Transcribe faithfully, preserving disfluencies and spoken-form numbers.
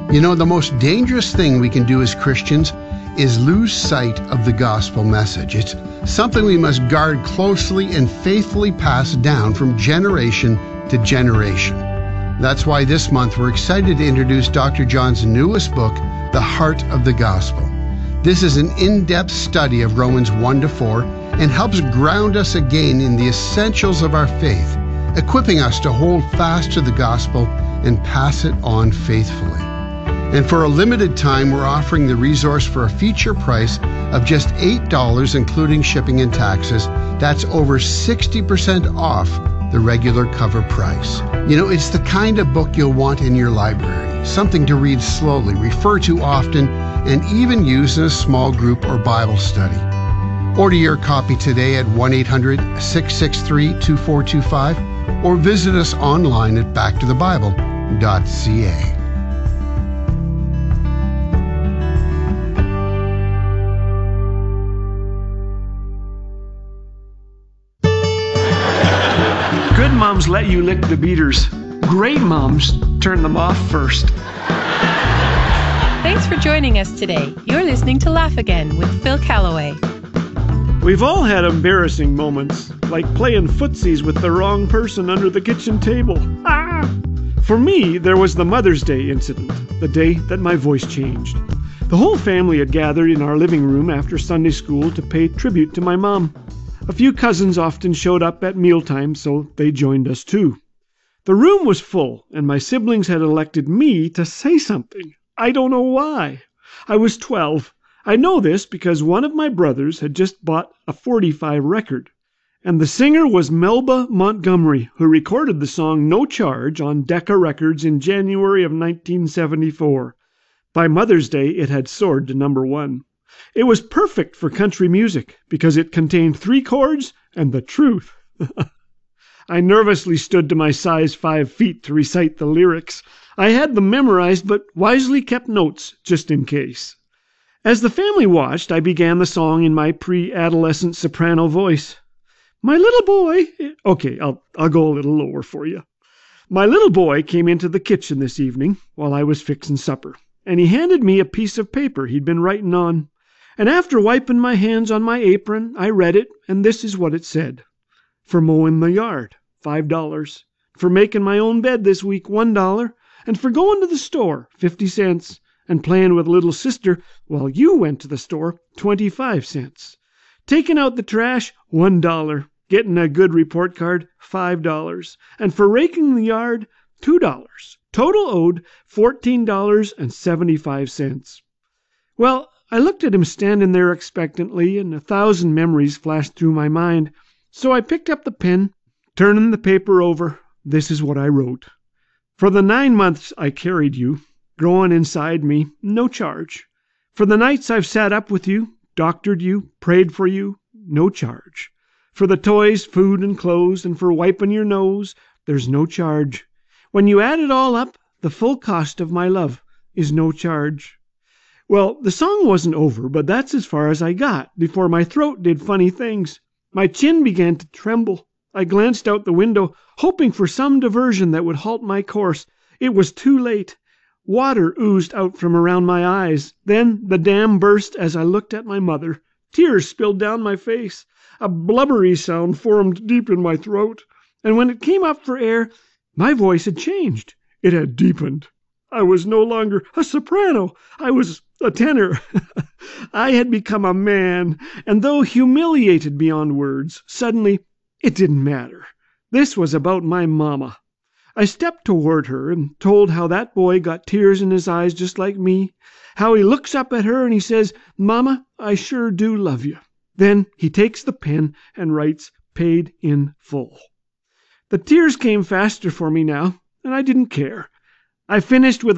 You know, the most dangerous thing we can do as Christians is lose sight of the gospel message. It's something we must guard closely and faithfully pass down from generation to generation. That's why this month we're excited to introduce Doctor John's newest book, The Heart of the Gospel. This is an in-depth study of Romans one to four and helps ground us again in the essentials of our faith, equipping us to hold fast to the gospel and pass it on faithfully. And for a limited time, we're offering the resource for a feature price of just eight dollars, including shipping and taxes. That's over sixty percent off the regular cover price. You know, it's the kind of book you'll want in your library, something to read slowly, refer to often, and even use in a small group or Bible study. Order your copy today at one eight hundred, six six three, two four two five or visit us online at back to the bible dot c a. Good moms let you lick the beaters. Great moms turn them off first. Thanks for joining us today. You're listening to Laugh Again with Phil Callaway. We've all had embarrassing moments, like playing footsies with the wrong person under the kitchen table. Ah! For me, there was the Mother's Day incident, the day that my voice changed. The whole family had gathered in our living room after Sunday school to pay tribute to my mom. A few cousins often showed up at mealtime, so they joined us too. The room was full, and my siblings had elected me to say something. I don't know why. I was twelve. I know this because one of my brothers had just bought a forty-five record, and the singer was Melba Montgomery, who recorded the song No Charge on Decca Records in January of nineteen seventy-four. By Mother's Day, it had soared to number one. It was perfect for country music because it contained three chords and the truth. I nervously stood to my size five feet to recite the lyrics. I had them memorized but wisely kept notes just in case. As the family watched, I began the song in my pre-adolescent soprano voice. My little boy... Okay, I'll, I'll go a little lower for you. My little boy came into the kitchen this evening while I was fixing supper, and he handed me a piece of paper he'd been writing on. And after wiping my hands on my apron, I read it, and this is what it said. For mowing the yard, five dollars. For making my own bed this week, one dollar. And for going to the store, fifty cents. And playing with little sister while you went to the store, twenty-five cents. Taking out the trash, one dollar. Getting a good report card, five dollars. And for raking the yard, two dollars. Total owed, fourteen dollars and seventy-five cents. Well, I looked at him standing there expectantly, and a thousand memories flashed through my mind. So I picked up the pen, turning the paper over. This is what I wrote. For the nine months I carried you, growing inside me, no charge. For the nights I've sat up with you, doctored you, prayed for you, no charge. For the toys, food, and clothes, and for wiping your nose, there's no charge. When you add it all up, the full cost of my love is no charge. Well, the song wasn't over, but that's as far as I got before my throat did funny things. My chin began to tremble. I glanced out the window, hoping for some diversion that would halt my course. It was too late. Water oozed out from around my eyes. Then the dam burst as I looked at my mother. Tears spilled down my face. A blubbery sound formed deep in my throat. And when it came up for air, my voice had changed. It had deepened. I was no longer a soprano. I was a tenor. I had become a man, and though humiliated beyond words, suddenly it didn't matter. This was about my mama. I stepped toward her and told how that boy got tears in his eyes just like me, how he looks up at her and he says, Mama, I sure do love you. Then he takes the pen and writes, paid in full. The tears came faster for me now, and I didn't care. I finished with